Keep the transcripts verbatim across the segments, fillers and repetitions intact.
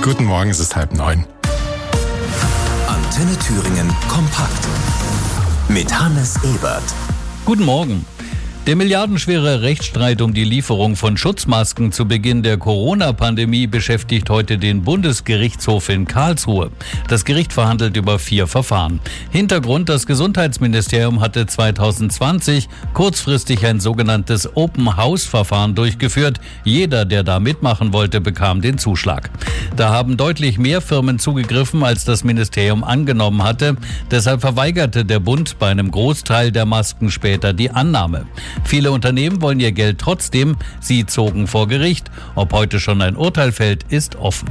Guten Morgen, es ist halb neun. Antenne Thüringen kompakt mit Hannes Ebert. Guten Morgen. Der milliardenschwere Rechtsstreit um die Lieferung von Schutzmasken zu Beginn der Corona-Pandemie beschäftigt heute den Bundesgerichtshof in Karlsruhe. Das Gericht verhandelt über vier Verfahren. Hintergrund: Das Gesundheitsministerium hatte zwanzig zwanzig kurzfristig ein sogenanntes Open-House-Verfahren durchgeführt. Jeder, der da mitmachen wollte, bekam den Zuschlag. Da haben deutlich mehr Firmen zugegriffen, als das Ministerium angenommen hatte. Deshalb verweigerte der Bund bei einem Großteil der Masken später die Annahme. Viele Unternehmen wollen ihr Geld trotzdem. Sie zogen vor Gericht. Ob heute schon ein Urteil fällt, ist offen.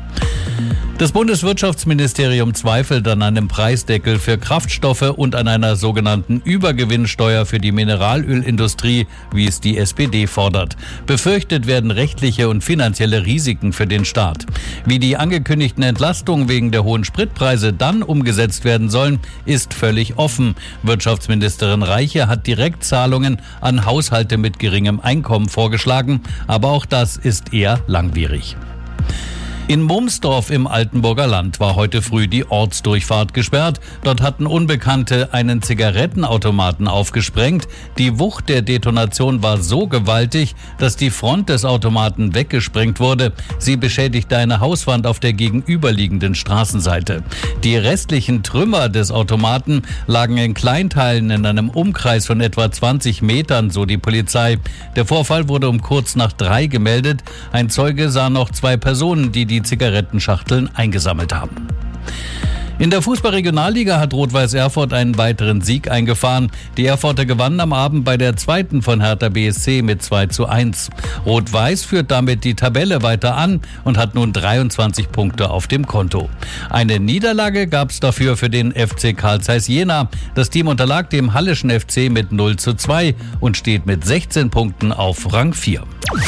Das Bundeswirtschaftsministerium zweifelt an einem Preisdeckel für Kraftstoffe und an einer sogenannten Übergewinnsteuer für die Mineralölindustrie, wie es die S P D fordert. Befürchtet werden rechtliche und finanzielle Risiken für den Staat. Wie die angekündigten Entlastungen wegen der hohen Spritpreise dann umgesetzt werden sollen, ist völlig offen. Wirtschaftsministerin Reiche hat Direktzahlungen an Haushalte mit geringem Einkommen vorgeschlagen, aber auch das ist eher langwierig. In Mumsdorf im Altenburger Land war heute früh die Ortsdurchfahrt gesperrt. Dort hatten Unbekannte einen Zigarettenautomaten aufgesprengt. Die Wucht der Detonation war so gewaltig, dass die Front des Automaten weggesprengt wurde. Sie beschädigte eine Hauswand auf der gegenüberliegenden Straßenseite. Die restlichen Trümmer des Automaten lagen in Kleinteilen in einem Umkreis von etwa zwanzig Metern, so die Polizei. Der Vorfall wurde um kurz nach drei gemeldet. Ein Zeuge sah noch zwei Personen, die die Zigarettenschachteln eingesammelt haben. In der Fußball-Regionalliga hat Rot-Weiß Erfurt einen weiteren Sieg eingefahren. Die Erfurter gewannen am Abend bei der zweiten von Hertha B S C mit zwei zu eins. Rot-Weiß führt damit die Tabelle weiter an und hat nun dreiundzwanzig Punkte auf dem Konto. Eine Niederlage gab es dafür für den F C Carl Zeiss Jena. Das Team unterlag dem Halleschen F C mit null zu zwei und steht mit sechzehn Punkten auf Rang vier.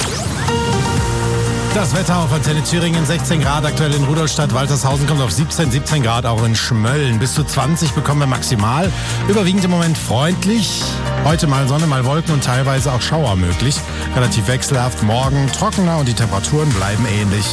Das Wetter auf Antenne Thüringen, sechzehn Grad aktuell in Rudolstadt, Waltershausen kommt auf siebzehn, siebzehn Grad auch in Schmölln. Bis zu zwanzig bekommen wir maximal. Überwiegend im Moment freundlich. Heute mal Sonne, mal Wolken und teilweise auch Schauer möglich. Relativ wechselhaft, morgen trockener und die Temperaturen bleiben ähnlich.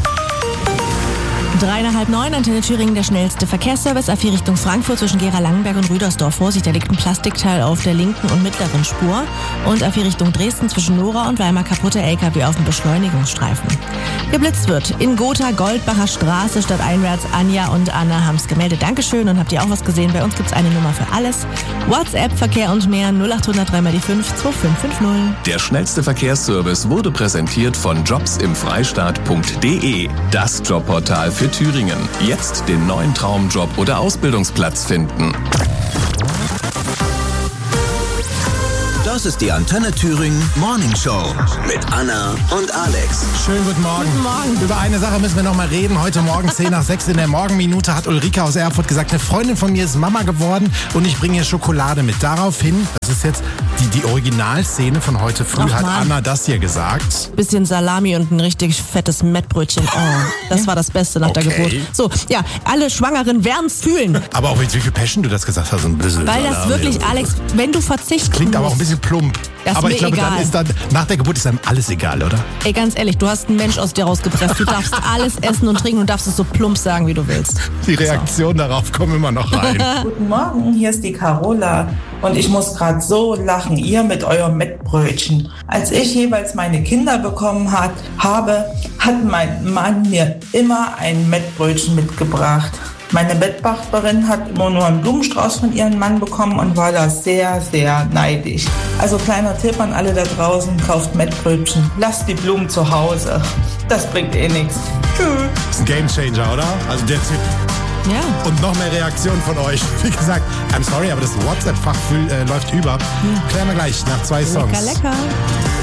Drei nach halb neun, Antenne Thüringen, der schnellste Verkehrsservice. A vier Richtung Frankfurt zwischen Gera-Langenberg und Rüdersdorf. Vorsicht, da liegt ein Plastikteil auf der linken und mittleren Spur. Und A vier Richtung Dresden zwischen Nora und Weimar, kaputte L K W auf dem Beschleunigungsstreifen. Geblitzt wird in Gotha, Goldbacher Straße, stadteinwärts. Anja und Anna haben es gemeldet. Dankeschön. Und habt ihr auch was gesehen? Bei uns gibt's eine Nummer für alles. WhatsApp, Verkehr und mehr null acht null null drei mal die fünf zwei fünf fünf null. Der schnellste Verkehrsservice wurde präsentiert von jobs im freistaat punkt de. Das Jobportal für Thüringen. Jetzt den neuen Traumjob oder Ausbildungsplatz finden. Das ist die Antenne Thüringen Morning Show mit Anna und Alex. Schönen guten Morgen. Guten Morgen. Über eine Sache müssen wir noch mal reden. Heute Morgen zehn nach sechs in der Morgenminute hat Ulrike aus Erfurt gesagt, eine Freundin von mir ist Mama geworden und ich bringe ihr Schokolade mit. Daraufhin, das ist jetzt die, die Originalszene von heute früh, Ach, hat Mann. Anna das hier gesagt. Bisschen Salami und ein richtig fettes Mettbrötchen. Oh, das war das Beste nach Okay. der Geburt. So, ja, alle Schwangeren werden's fühlen. Aber auch mit wie viel Passion du das gesagt hast. Ein bisschen Weil das Salami. wirklich, Alex, wenn du verzichten Klingt aber auch ein musst, bisschen plump. Das ist aber ich mir glaube, egal. dann ist dann, nach der Geburt ist einem alles egal, oder? Ey, ganz ehrlich, du hast einen Mensch aus dir rausgepresst. Du darfst alles essen und trinken und darfst es so plump sagen, wie du willst. Die Reaktion darauf kommen immer noch rein. Guten Morgen, hier ist die Carola und ich muss gerade so lachen, ihr mit eurem Mettbrötchen. Als ich jeweils meine Kinder bekommen hat, habe, hat mein Mann mir immer ein Mettbrötchen mitgebracht. Meine Bettwäscherin hat immer nur einen Blumenstrauß von ihrem Mann bekommen und war da sehr, sehr neidisch. Also kleiner Tipp an alle da draußen, kauft Mettbrötchen, lasst die Blumen zu Hause. Das bringt eh nichts. Tschüss. Das ist ein Gamechanger, oder? Also der Tipp. Ja. Und noch mehr Reaktionen von euch. Wie gesagt, I'm sorry, aber das WhatsApp-Fach füll- äh, läuft über. Klären wir gleich nach zwei Songs. Lecker, lecker.